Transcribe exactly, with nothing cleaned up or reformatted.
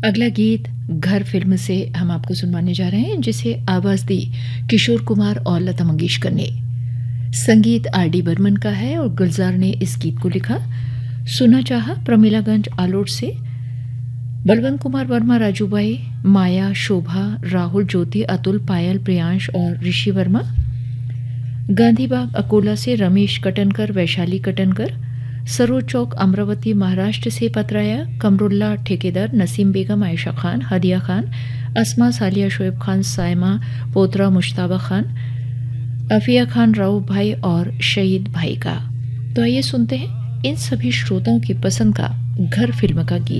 अगला गीत घर फिल्म से हम आपको सुनवाने जा रहे हैं, जिसे आवाज दी किशोर कुमार और लता मंगेशकर ने। संगीत आर डी बर्मन का है और गुलजार ने इस गीत को लिखा। सुना चाहा प्रमिलागंज आलोट से बलवंत कुमार वर्मा, राजूबाई, माया, शोभा, राहुल, ज्योति, अतुल, पायल, प्रियांश और ऋषि वर्मा। गांधीबाग अकोला से रमेश कटनकर, वैशाली कटनकर। सरोज चौक अमरावती महाराष्ट्र से पतराया कमरुल्ला ठेकेदार, नसीम बेगम, आयशा खान, हदिया खान, अस्मा, सालिया, शोएब खान, सायमा, पोतरा, मुश्ताबा खान, अफिया खान, राव भाई और शहीद भाई का। तो आइए सुनते हैं इन सभी श्रोताओं की पसंद का घर फिल्म का गीत।